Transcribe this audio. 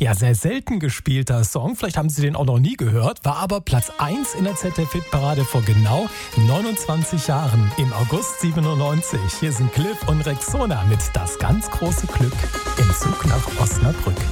Ja, sehr selten gespielter Song. Vielleicht haben Sie den auch noch nie gehört. War aber Platz 1 in der ZDF-Hitparade vor genau 29 Jahren. Im August 97. Hier sind Cliff und Rexona mit Das ganz große Glück im Zug nach Osnabrück.